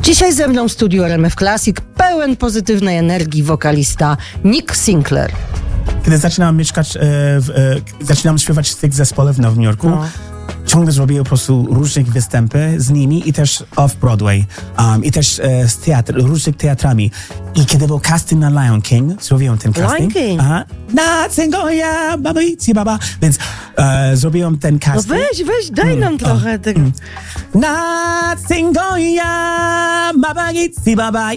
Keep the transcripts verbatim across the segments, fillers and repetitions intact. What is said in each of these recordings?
Dzisiaj ze mną w studiu R M F Classic pełen pozytywnej energii wokalista Nick Sinclair. Kiedy zaczynam mieszkać, e, w, e, zaczynam śpiewać w tych zespołach w Nowym Jorku, no. ciągle zrobiłem po prostu różne występy z nimi i też off-Broadway, um, i też e, z teatr, różnych teatrami. I kiedy był casting na Lion King, zrobiłem ten casting. Lion King? Aha. Na Cingoya, baba, itzi, baba. Więc e, zrobiłem ten casting. No weź, weź, daj nam mm, trochę oh, tego. Mm. Na Cingoya, baba, itzi, baba.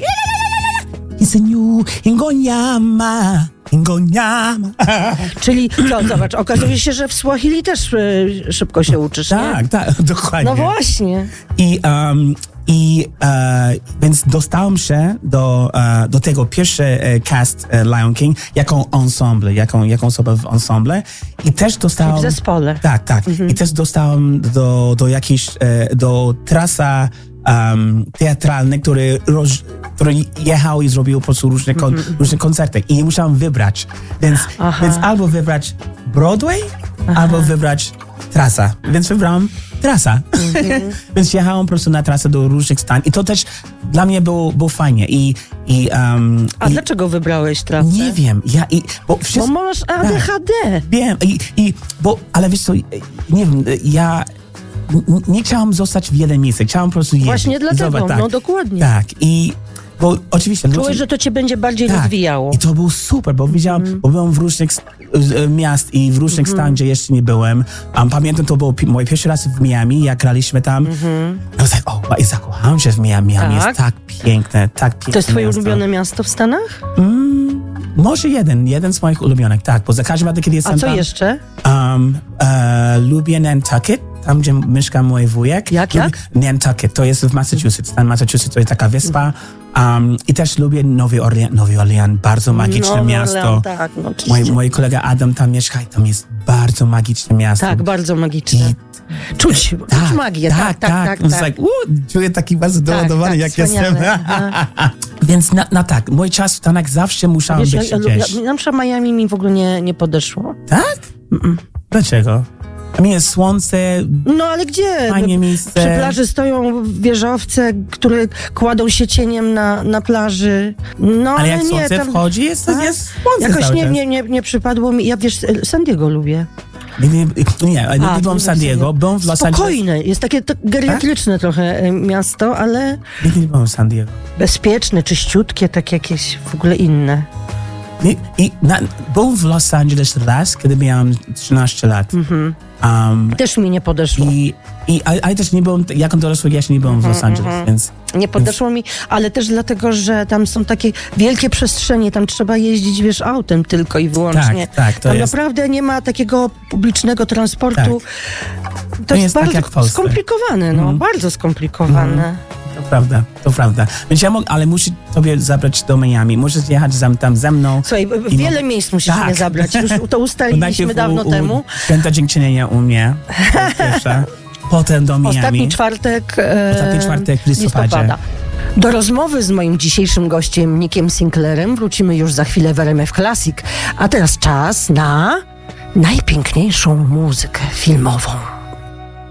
Isenyu, ingonyama. Ingonyama. Czyli co, zobacz, okazuje się, że w Swahili też y, szybko się uczysz, Tak, nie? tak, dokładnie. No właśnie. I, um, i e, więc dostałem się do, e, do tego pierwszy e, cast e, Lion King jako ensemble, jako, jako osobę w ensemble. I też dostałem... W zespole. Tak, tak. Mhm. I też dostałem do, do jakiejś, e, do trasa um, teatralnej, który, roz, który jechał i zrobił po prostu różne, kon, mm-hmm. różne koncerty. I musiałem wybrać. Więc, więc albo wybrać Broadway, Aha. albo wybrać trasa. Więc wybrałem trasa. Mm-hmm. Więc jechałem po prostu na trasę do różnych stan. I to też dla mnie było, było fajnie. I, i, um, A i, dlaczego wybrałeś trasę? Nie wiem. Ja, i, bo, wszystko, bo masz A D H D. Tak, wiem. I, i, bo, ale wiesz co, nie wiem, ja nie chciałam zostać w jednym miejscu. Chciałam po prostu jeździć. Właśnie dlatego, Zobacz, tak. no dokładnie. Tak. I bo oczywiście... Czułeś, ludzie, że to cię będzie bardziej tak, rozwijało. I to było super, bo widziałam, mm. bo byłem w różnych miast i w różnych mm. stanach, gdzie jeszcze nie byłem. Um, pamiętam, to był mój pierwszy raz w Miami, jak graliśmy tam. Mm-hmm. I was like, oh, i zakochałem się w Miami. Miami tak? jest tak piękne, tak piękne. To jest twoje miasto. ulubione miasto w Stanach? Mm, może jeden, jeden z moich ulubionych, tak. Bo za każdym razem, kiedy jestem A co tam, jeszcze? Um, uh, lubię Nantucket. Tam, gdzie mieszka mój wujek. Jak, jak? Nantucket, to jest w Massachusetts. Stan Massachusetts to jest taka wyspa. Um, I też lubię Nowy Orlean, Nowy Orlean, bardzo magiczne Nowy miasto. Orlean, tak, no mój, mój kolega Adam tam mieszka i tam jest bardzo magiczne miasto. Tak, bardzo magiczne. I, czuć, czuć tak, magię, tak, tak, tak. tak, tak. Like, uh, czuję taki bardzo doładowany, tak, jak tak, jestem. Więc na, na tak, mój czas w Stanach zawsze musiałem Wiesz, być ja, gdzieś. Ja, na przykład Miami mi w ogóle nie, nie podeszło. Tak? Mm-mm. Dlaczego? A mnie jest słońce. No ale gdzie? Fajnie miejsce. Przy plaży stoją wieżowce, które kładą się cieniem na, na plaży. No ale, ale jak nie, słońce tam, wchodzi, jest, tak? jest słońce. Jakoś nie, nie, nie, nie przypadło mi. Ja wiesz, San Diego lubię. Nie, nie, nie, nie, nie byłem w San Diego, byłem w Los Angeles. Spokojne, jest takie to geriatryczne tak? trochę miasto, ale... Nie, nie byłem w San Diego. Bezpieczne, czyściutkie, tak jakieś w ogóle inne. I, i na, byłem w Los Angeles raz, kiedy miałem trzynaście lat. Mm-hmm. Um, też mi nie podeszło. I, i, ale też nie byłem, jako dorosły jeszcze nie byłem w Los Angeles, mm-hmm. więc... Nie podeszło więc... mi, ale też dlatego, że tam są takie wielkie przestrzenie, tam trzeba jeździć, wiesz, autem tylko i wyłącznie. Tak, tak, to tam jest... naprawdę nie ma takiego publicznego transportu. Tak. To, to jest, jest bardzo tak skomplikowane, no, mm. bardzo skomplikowane. Mm. To prawda, to prawda. Więc ja mogę, ale muszę tobie zabrać do Miami. Możesz jechać tam, tam ze mną. Słuchaj, wiele mo- miejsc musisz tak. mnie zabrać. Już to ustaliliśmy dawno u, u, temu. Święta Dziękczynienia u mnie. Pierwsza. Potem do Miami. Ostatni czwartek, e, Ostatni czwartek w listopadzie. listopada. Do rozmowy z moim dzisiejszym gościem Nickiem Sinclairem wrócimy już za chwilę w R M F Classic. A teraz czas na najpiękniejszą muzykę filmową.